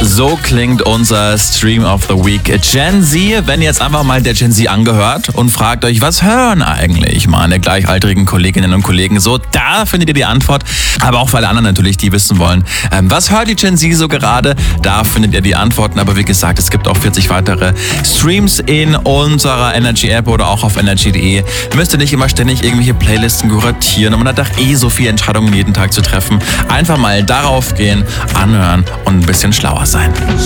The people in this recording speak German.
So klingt unser Stream of the Week. Gen Z, wenn ihr jetzt einfach mal der Gen Z angehört und fragt euch, was hören eigentlich meine gleichaltrigen Kolleginnen und Kollegen so, da findet ihr die Antwort. Aber auch für alle anderen natürlich, die wissen wollen, was hört die Gen Z so gerade, da findet ihr die Antworten. Aber wie gesagt, es gibt auch 40 weitere Streams in unserer Energy-App oder auch auf energy.de. Müsst ihr nicht immer ständig irgendwelche Playlisten kuratieren und man hat doch so viele Entscheidungen jeden Tag zu treffen. Einfach mal darauf gehen, anhören und ein bisschen schlauer sein.